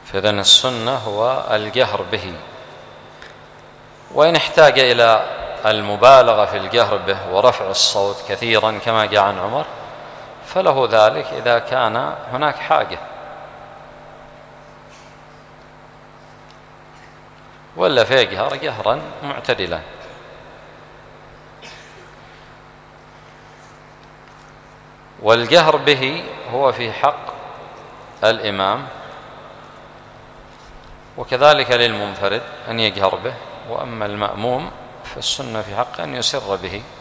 فإذن السنة هو الجهر به، وإن احتاج إلى المبالغة في الجهر به ورفع الصوت كثيرا كما جاء عن عمر فله ذلك إذا كان هناك حاجة، ولا فيجهر جهرا معتدلا. والجهر به هو في حق الإمام، وكذلك للمنفرد أن يجهر به، وأما المأموم فالسنة في حق أن يسر به.